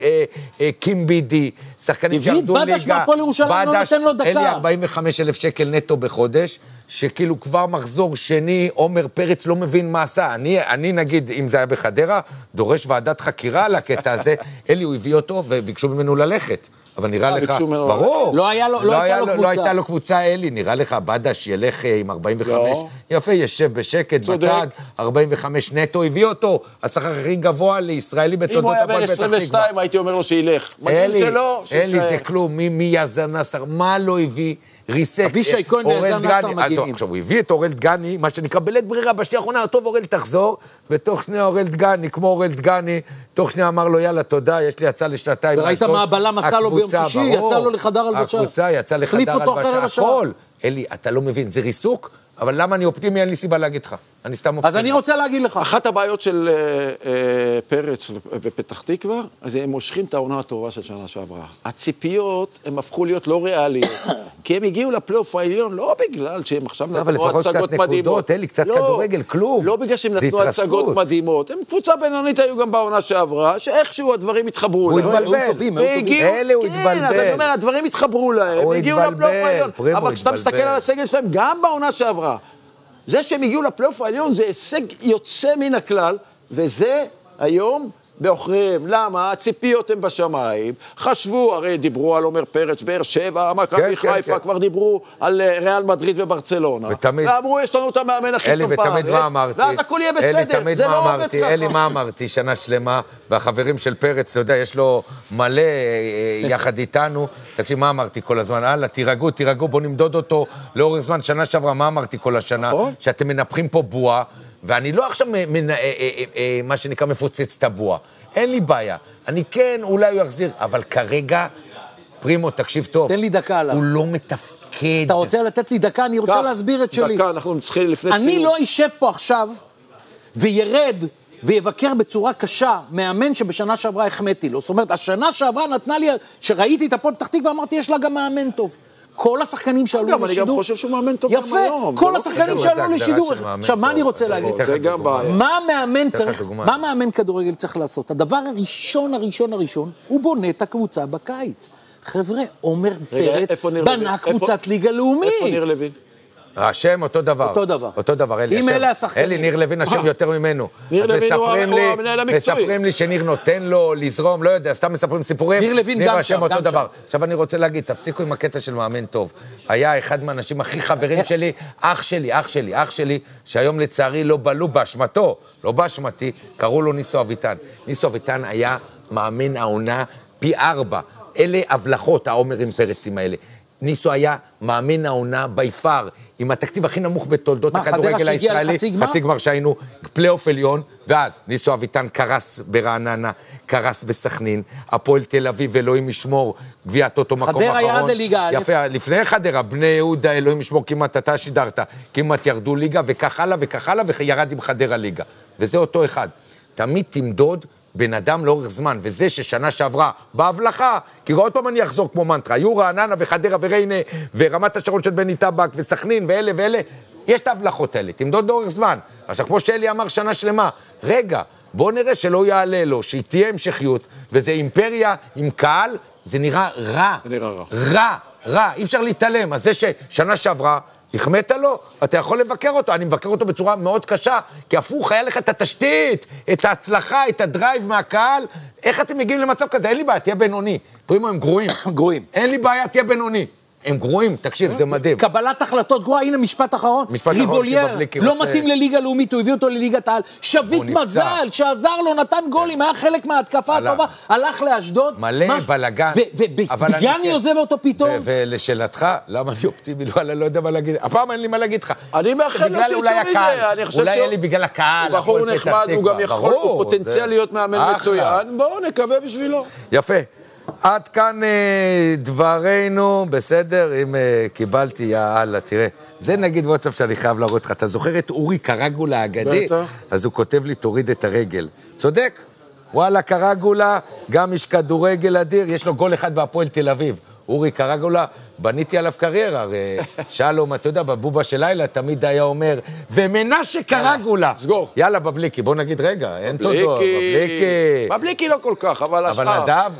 קימבידי, שחקנים שירדו ליגה. בדש מהפועל ירושלים לא נותן לו דקה. אין לי 45,000 שקל נטו בחודש, שכאילו כבר מחזור שני, עומר פרץ לא מבין מה עשה. אני נגיד, אם זה היה בחדרה, דורש ועדת חקירה על הקטע הזה, אלי הוא הביא אותו וביקשו ממנו ללכת. אבל נראה לך, ברור, לא הייתה לו קבוצה אלי, נראה לך, בדש ילך עם 45, יפה, ישב בשקט, בצד, 45 נטו, הביא אותו, השכר הכי גבוה לישראלי בתולדות הפועל פתח תקווה. אם הוא היה בן 22, הייתי אומר לו שילך. אלי זה כלום, מי יזן נאסר, מה לא הביא? ריסק, אבישי כהן ויזן נאסר מגיעים. עכשיו, הוא הביא את אורל דגני, מה שנקרא בלית ברירה, בשנייה האחרונה, טוב, אורל תחזור, ותוך שנייה אורל דגני, כמו אורל דגני, תוך שנייה אמר לו, יאללה, תודה, יש לי הצעה לשנתיים. וראית מה הבלם עשה לו ביום שישי, יצא לו לחדר הלבשה. הקבוצה יצא לחדר הלבשה, הכל. אלי, אתה לא מבין, זה ריסוק, אבל למה אני אופטימי, אין לי סיבה להגיד לך. אני סתם אופטימי. אז אני רוצה להגיד לך. אחת הבעיות של פרץ בפתח תקווה, אז הם מושכים את העונה הטובה של שנה שעברה. הציפיות, הם הפכו להיות לא ריאליות, כי הם הגיעו לפלייאוף העליון, לא בגלל שהם עכשיו נתנו הצגות מדהימות. אלי, קצת כדורגל, כלום. לא בגלל שהם נתנו הצגות מדהימות. הם קבוצה בינונית היו גם בעונה שעברה, שאיכשהו הדברים התחברו להם. הוא התבלבל. אלה הוא התבלבל. כן, אז אני אומר, הדברים התחברו להם, הגיעו לפלייאוף העליון. אבל כשאתה מסתכל על הסגל שלהם, גם בעונה שעברה, זה שהם הגיעו לפלייאוף העליון זה הישג יוצא מן הכלל, וזה היום באחריהם. למה? הציפיות הם בשמיים, חשבו, הרי דיברו על עומר פרץ, באר שבע, מכבי חיפה, כבר דיברו על ריאל מדריד וברצלונה. ואמרו, יש לנו את המאמן הכי טוב בארץ, ואז הכל יהיה בסדר, זה לא עובד ככה. אלי, מה אמרתי? שנה שלמה, והחברים של פרץ, אתה יודע, יש לו מלא יחד איתנו, תקשיב, מה אמרתי כל הזמן? הלאה, תירגעו, בוא נמדוד אותו לאורך זמן, שנה שעברה, מה אמרתי כל השנה? שאתם מנפחים פה בועה, ואני לא עכשיו, מה שנקרא, מפוצץ את הבועה. אין לי בעיה. אני כן, אולי הוא יחזיר, אבל כרגע, פרימו, תקשיב טוב. תן לי דקה עליו. הוא לא מתפקד. אתה רוצה לתת לי דקה? אני רוצה להסביר את שלי. דקה, אנחנו צריכים לפני סיום. אני לא יישב פה עכשיו, וירד ויבקר בצורה קשה, מאמן שבשנה שעברה החמאתי לו. זאת אומרת, השנה שעברה נתנה לי, שראיתי את הפועל פתח תקווה, ואמרתי, יש לה גם מאמן טוב. כל השחקנים שעלו לשידור... אני גם חושב שהוא מאמן טוב גם היום. יפה, כל השחקנים שעלו לשידור... עכשיו, מה אני רוצה להגיד? מה מאמן כדורגל צריך לעשות? הדבר הראשון, הוא בונה את הקבוצה בקיץ. חבר'ה, עומר פרץ בנה קבוצת ליגה לאומית. איפה ניר לוין? השם אותו דבר. אותו דבר, אלי. אם אלה השחקנים. אלי, ניר לוין השם יותר ממנו. ניר לוין הוא המנהל המקצועי. מספרים לי שניר נותן לו לזרום, לא יודע, סתם מספרים סיפורים. ניר לוין גם שם, אותו דבר. עכשיו אני רוצה להגיד, תפסיקו עם הקטע של מאמן טוב. היה אחד מהאנשים הכי חברים שלי, אח שלי, שהיום לצערי לא בלו באשמתו, לא באשמתי, קראו לו ניסו אביטן. ניסו אביטן היה מאמן העונה פי 4. אלה הבלחות, העומרים פרצים האלה. ניסו היה מאמן העונה ביפר, עם התקציב הכי נמוך בתולדות הכדורגל הישראלי, חצי גמר שהיינו פלייאוף עליון, ואז ניסו אביטן קרס ברעננה, קרס בסכנין, הפועל תל אביב, אלוהים ישמור, גביעת אותו מקום אחרון. חדרה ירד לליגה א'. יפה, לפני חדרה, בני יהודה, אלוהים ישמור, כמעט אתה שידרת, כמעט ירדו ליגה, וכך הלאה, וירד עם חדרה ליגה. וזה אותו אחד. תמיד תמדוד בן אדם לאורך זמן, וזה ששנה שעברה בהבלחה, כי עוד פעם אני אחזור כמו מנטרה, היו רעננה וחדרה וריינה, ורמת השרון של בני טבק, וסכנין, ואלה, יש את ההבלחות האלה, תמדוד לאורך זמן. עכשיו, כמו שאלי אמר שנה שלמה, רגע, בוא נראה שלא יעלה לו, שתהיה המשכיות, וזה אימפריה עם קהל, זה נראה רע, אי אפשר להתעלם. אז זה ששנה שעברה, החמאת לו, אתה יכול לבקר אותו, אני מבקר אותו בצורה מאוד קשה, כי הפוך, היה לך את התשתית, את ההצלחה, את הדרייב מהקהל, איך אתם מגיעים למצב כזה? אין לי בעיה, תהיה בינוני. פרימו, הם גרועים. אין לי בעיה, תהיה בינוני. הם גרועים, תקשיב, זה מדהים. קבלת החלטות גרועה, הנה משפט אחרון. ריבולייר, לא מתאים לליגה לאומית, הוא הביא אותו לליגת העל. שביט מזל, שעזר לו, נתן גולים, היה חלק מההתקפה הטובה, הלך לאשדוד. מלא בלגן. ודגני עוזב אותו פתאום. ולשאלתך, למה אני אופטימי? לא יודע מה להגיד. הפעם אין לי מה להגיד לך. אני מאחל לו שיצור מזה. אולי אין לי בגלל הקהל. הוא בחור נחמד, הוא גם יכול, הוא פוטנציאל להיות מאמן מצוין. בואו נקווה בשבילו. יפה. עד כאן דברינו, בסדר? אם קיבלתי, יאללה, תראה. זה נגיד וואטסאפ שאני חייב להראות לך. אתה זוכר את אורי קרגולה האגדי? אז הוא כותב לי, תוריד את הרגל. צודק? וואלה, קרגולה, גם איש כדורגל אדיר, יש לו גול אחד בהפועל תל אביב. אורי קרגולה, בניתי עליו קריירה, הרי שלום, אתה יודע, בבובה של לילה תמיד היה אומר, ומנשה קרגולה. סגור. יאללה, בבליקי, בוא נגיד רגע, אין תודו, בבליקי. בבליקי לא כל כך, אבל השאר. אבל נדב,